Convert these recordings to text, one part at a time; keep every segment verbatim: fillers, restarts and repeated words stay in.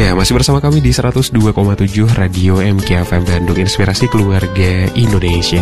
Ya, masih bersama kami di seratus dua koma tujuh Radio M K F M Bandung, Inspirasi Keluarga Indonesia.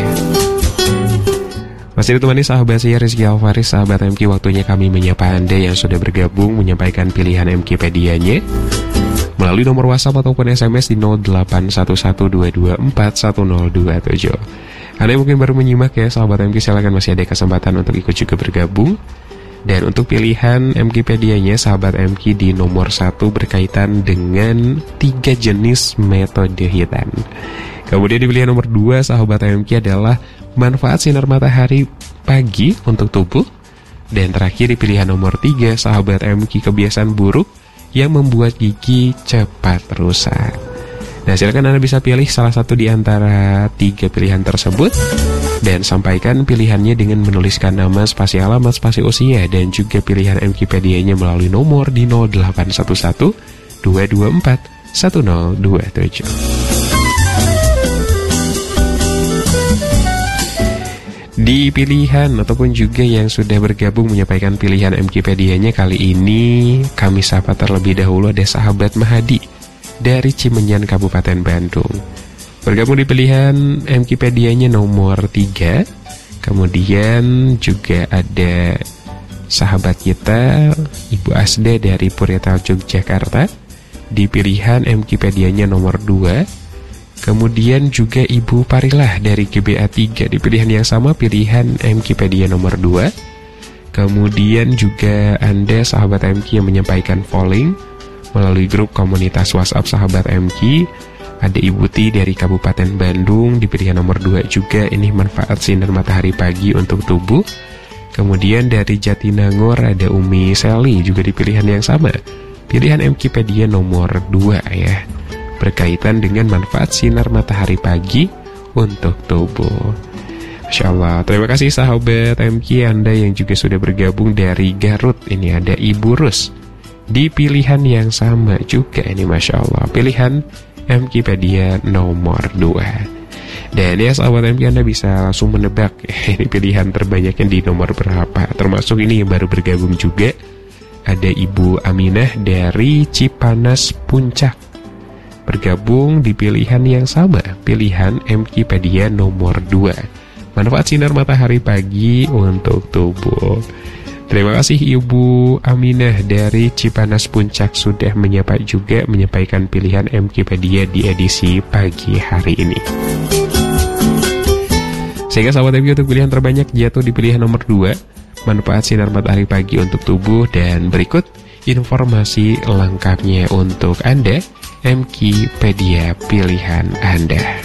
Masih ditemani sahabat saya Rizky Alvaris, sahabat M K. Waktunya kami menyapa Anda yang sudah bergabung menyampaikan pilihan MKpedia-nya melalui nomor WhatsApp ataupun S M S di nol delapan satu satu dua dua empat satu nol dua tujuh. Anda yang mungkin baru menyimak ya, sahabat M K, silakan masih ada kesempatan untuk ikut juga bergabung. Dan untuk pilihan MKpedia-nya, sahabat M K, di nomor satu berkaitan dengan tiga jenis metode hitan. Kemudian di pilihan nomor dua, sahabat M K, adalah manfaat sinar matahari pagi untuk tubuh. Dan terakhir di pilihan nomor tiga, sahabat M K, kebiasaan buruk yang membuat gigi cepat rusak. Nah, silakan Anda bisa pilih salah satu di antara tiga pilihan tersebut dan sampaikan pilihannya dengan menuliskan nama, spasi alamat, spasi usia, dan juga pilihan MKpedia-nya melalui nomor di nol delapan satu satu dua dua empat satu nol dua tujuh. Di pilihan ataupun juga yang sudah bergabung menyampaikan pilihan MKpedia-nya kali ini, kami sapa terlebih dahulu ada sahabat Mahadi dari Cimenyan, Kabupaten Bandung. Bergabung di pilihan MKpedia-nya nomor tiga. Kemudian juga ada sahabat kita Ibu Asda dari Puryetal, Yogyakarta, di pilihan MKpedia-nya nomor dua. Kemudian juga Ibu Parilah dari G B A tiga di pilihan yang sama, pilihan MKpedia nomor dua. Kemudian juga Anda sahabat M K yang menyampaikan polling melalui grup komunitas WhatsApp sahabat M K. Ada Ibu Ti dari Kabupaten Bandung di pilihan nomor dua juga, ini manfaat sinar matahari pagi untuk tubuh. Kemudian dari Jatinangor ada Umi Seli juga di pilihan yang sama, pilihan MKpedia nomor dua ya, berkaitan dengan manfaat sinar matahari pagi untuk tubuh. Masya Allah, terima kasih sahabat M K Anda yang juga sudah bergabung dari Garut. Ini ada Ibu Rus di pilihan yang sama juga, ini Masya Allah, pilihan MKpedia nomor dua. Dan ya sahabat M K, Anda bisa langsung menebak ya, ini pilihan terbanyaknya di nomor berapa. Termasuk ini yang baru bergabung juga, ada Ibu Aminah dari Cipanas Puncak, bergabung di pilihan yang sama, pilihan MKpedia nomor dua, manfaat sinar matahari pagi untuk tubuh. Terima kasih Ibu Aminah dari Cipanas Puncak sudah menyapa juga, menyampaikan pilihan MKpedia di edisi pagi hari ini. Sehingga sahabat M K, untuk pilihan terbanyak jatuh di pilihan nomor dua, manfaat sinar matahari pagi untuk tubuh. Dan berikut informasi lengkapnya untuk Anda, MKpedia pilihan Anda.